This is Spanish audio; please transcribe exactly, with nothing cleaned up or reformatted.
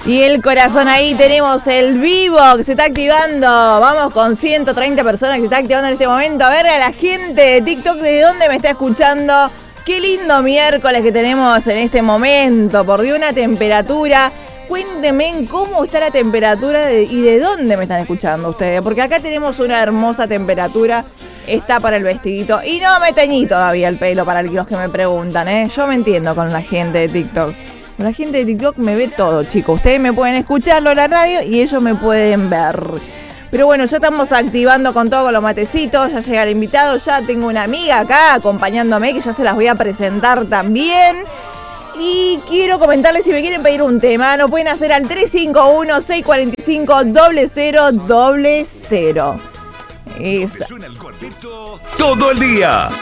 Y el corazón ahí, tenemos el vivo que se está activando. Vamos con ciento treinta personas que se está activando en este momento. A ver a la gente de TikTok de dónde me está escuchando. Qué lindo miércoles que tenemos en este momento. Por Dios, una temperatura. Cuéntenme cómo está la temperatura de, y de dónde me están escuchando ustedes. Porque acá tenemos una hermosa temperatura. Está para el vestidito. Y no me teñí todavía el pelo para los que me preguntan, ¿eh? Yo me entiendo con la gente de TikTok. La gente de TikTok me ve todo, chicos. Ustedes me pueden escucharlo en la radio y ellos me pueden ver. Pero bueno, ya estamos activando con todo, con los matecitos. Ya llega el invitado. Ya tengo una amiga acá acompañándome que ya se las voy a presentar también. Y quiero comentarles, si me quieren pedir un tema, lo pueden hacer al tres cinco uno, seis cuatro cinco, cero cero cero cero. Es... Suena el cuarteto todo el día.